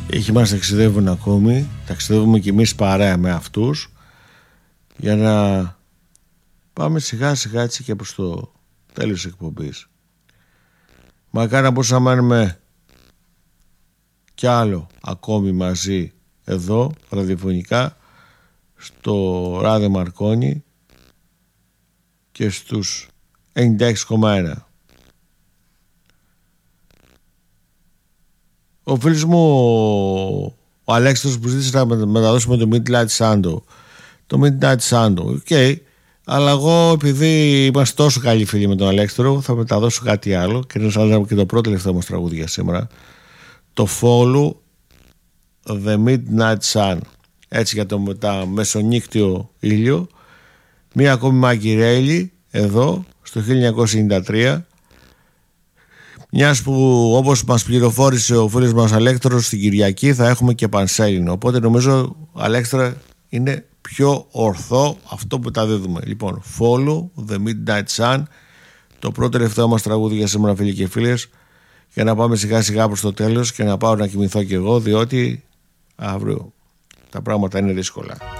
Εκεί μας ταξιδεύουν ακόμη. Ταξιδεύουμε κι εμείς παρέα με αυτούς, για να πάμε σιγά σιγά έτσι και προς το τέλος της εκπομπής. Μακάρι να μπορούσαμε να μένουμε κι άλλο ακόμη μαζί εδώ ραδιοφωνικά στο Ράδιο Μαρκόνι και στους 96,1. Ο φίλος μου ο Αλέξανδρος που ζήτησε να μεταδώσουμε το Midnight Santo. Το Midnight Santo, ok. Αλλά εγώ, επειδή είμαστε τόσο καλοί φίλοι με τον Αλέξανδρο, θα μεταδώσω κάτι άλλο και να σας και το πρώτο τελευταίο μας τραγούδι για σήμερα. Το Follow the Midnight Sun. Έτσι για το μεσονύκτιο ήλιο. Μία ακόμη μαγκυρέλη εδώ στο 1993. Μιας που, όπως μας πληροφόρησε ο φίλος μας Αλέκτρος, στην Κυριακή θα έχουμε και πανσέλινο. Οπότε νομίζω, Αλέκτρα, είναι πιο ορθό αυτό που τα δίδουμε. Λοιπόν, Follow the Midnight Sun, το πρώτο τελευταίο μας τραγούδι για σήμερα, φίλοι και φίλες, για να πάμε σιγά σιγά προς το τέλος και να πάω να κοιμηθώ κι εγώ, διότι αύριο τα πράγματα είναι δύσκολα.